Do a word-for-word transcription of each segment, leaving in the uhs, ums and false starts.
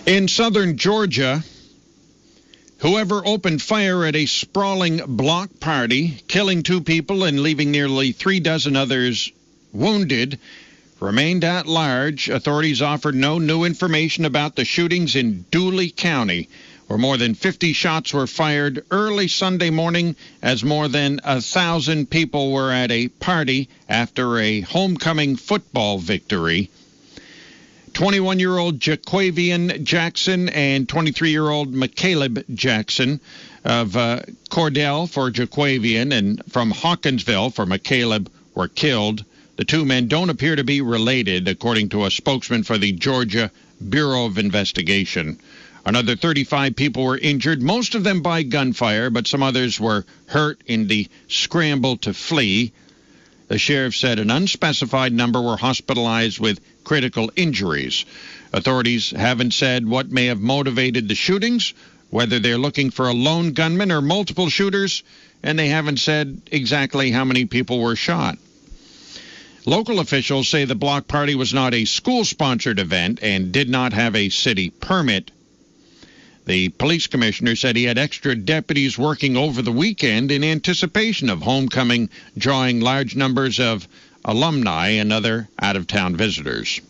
In southern Georgia, whoever opened fire at a sprawling block party, killing two people and leaving nearly three dozen others wounded, remained at large. Authorities offered no new information about the shootings in Dooley County, where more than fifty shots were fired early Sunday morning as more than a thousand people were at a party after a homecoming football victory. twenty-one-year-old Jaquavian Jackson and twenty-three-year-old McCaleb Jackson of uh, Cordell for Jaquavian and from Hawkinsville for McCaleb were killed. The two men don't appear to be related, according to a spokesman for the Georgia Bureau of Investigation. Another thirty-five people were injured, most of them by gunfire, but some others were hurt in the scramble to flee. The sheriff said an unspecified number were hospitalized with critical injuries. Authorities haven't said what may have motivated the shootings, whether they're looking for a lone gunman or multiple shooters, and they haven't said exactly how many people were shot. Local officials say the block party was not a school-sponsored event and did not have a city permit. The police commissioner said he had extra deputies working over the weekend in anticipation of homecoming, drawing large numbers of alumni and other out-of-town visitors.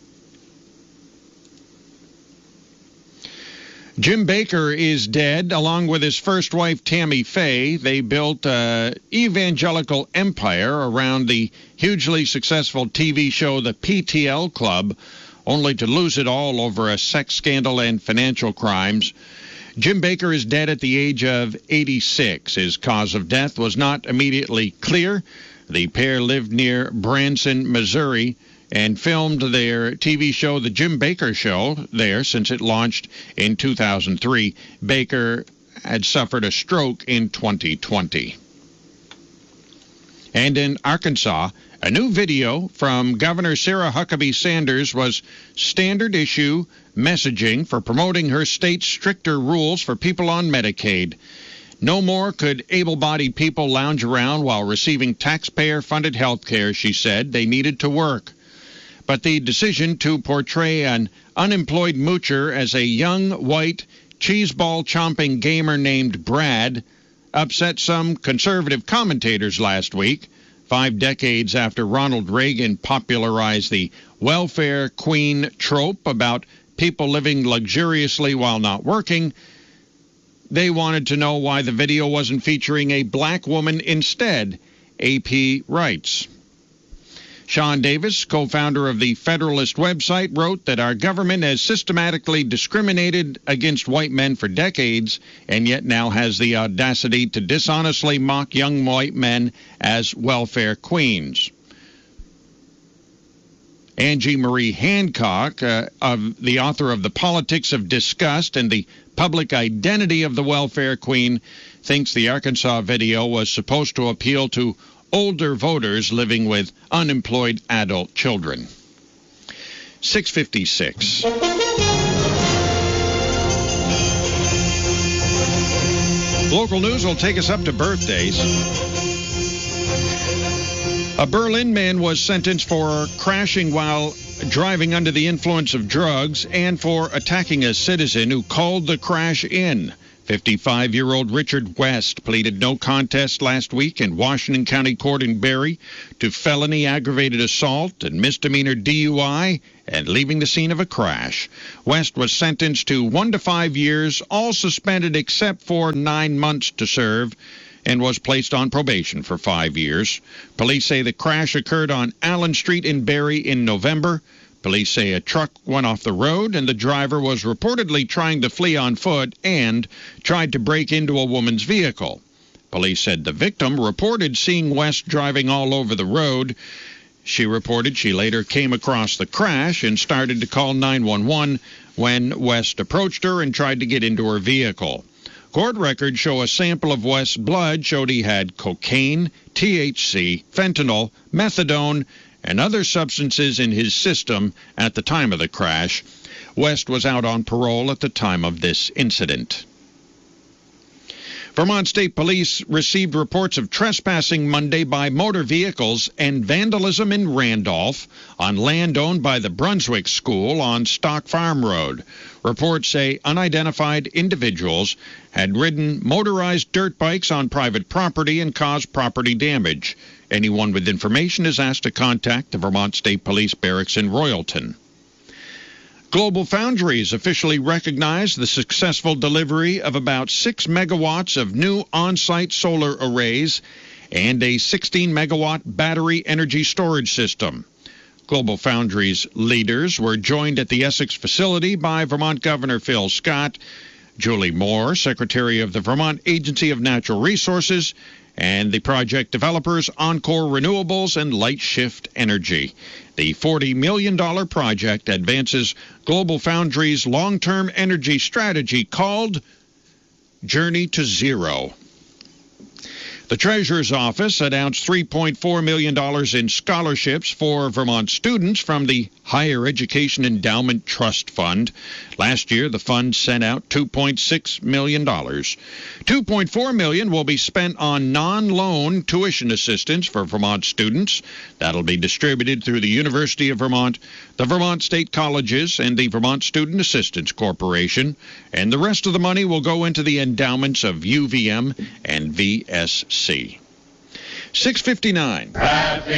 Jim Bakker is dead, along with his first wife, Tammy Faye. They built an evangelical empire around the hugely successful T V show The P T L Club, only to lose it all over a sex scandal and financial crimes. Jim Bakker is dead at the age of eighty-six. His cause of death was not immediately clear. The pair lived near Branson, Missouri, and filmed their T V show, The Jim Bakker Show, there since it launched in two thousand three. Bakker had suffered a stroke in twenty twenty. And in Arkansas, a new video from Governor Sarah Huckabee Sanders was standard issue messaging for promoting her state's stricter rules for people on Medicaid. No more could able-bodied people lounge around while receiving taxpayer-funded health care, she said. They needed to work. But the decision to portray an unemployed moocher as a young, white, cheeseball-chomping gamer named Brad upset some conservative commentators last week, five decades after Ronald Reagan popularized the welfare queen trope about people living luxuriously while not working. They wanted to know why the video wasn't featuring a black woman instead, A P writes. Sean Davis, co-founder of the Federalist website, wrote that our government has systematically discriminated against white men for decades and yet now has the audacity to dishonestly mock young white men as welfare queens. Angie Marie Hancock, uh, of the author of The Politics of Disgust and the Public Identity of the Welfare Queen, thinks the Arkansas video was supposed to appeal to older voters living with unemployed adult children. six fifty-six. Local news will take us up to birthdays. A Berlin man was sentenced for crashing while driving under the influence of drugs and for attacking a citizen who called the crash in. fifty-five-year-old Richard West pleaded no contest last week in Washington County Court in Barry to felony aggravated assault and misdemeanor D U I and leaving the scene of a crash. West was sentenced to one to five years, all suspended except for nine months to serve, and was placed on probation for five years. Police say the crash occurred on Allen Street in Barry in November. Police say a truck went off the road and the driver was reportedly trying to flee on foot and tried to break into a woman's vehicle. Police said the victim reported seeing West driving all over the road. She reported she later came across the crash and started to call nine one one when West approached her and tried to get into her vehicle. Court records show a sample of West's blood showed he had cocaine, T H C, fentanyl, methadone, and other substances in his system at the time of the crash. West was out on parole at the time of this incident. Vermont State Police received reports of trespassing Monday by motor vehicles and vandalism in Randolph on land owned by the Brunswick School on Stock Farm Road. Reports say unidentified individuals had ridden motorized dirt bikes on private property and caused property damage. Anyone with information is asked to contact the Vermont State Police Barracks in Royalton. Global Foundries officially recognized the successful delivery of about six megawatts of new on-site solar arrays and a sixteen megawatt battery energy storage system. Global Foundries leaders were joined at the Essex facility by Vermont Governor Phil Scott, Julie Moore, Secretary of the Vermont Agency of Natural Resources, and the project developers Encore Renewables and Light Shift Energy. The forty million dollars project advances Global Foundries' long-term energy strategy called Journey to Zero. The Treasurer's Office announced three point four million dollars in scholarships for Vermont students from the Higher Education Endowment Trust Fund. Last year, the fund sent out two point six million dollars. two point four million dollars will be spent on non-loan tuition assistance for Vermont students. That'll be distributed through the University of Vermont, the Vermont State Colleges, and the Vermont Student Assistance Corporation. And the rest of the money will go into the endowments of U V M and V S C. six fifty-nine. Happy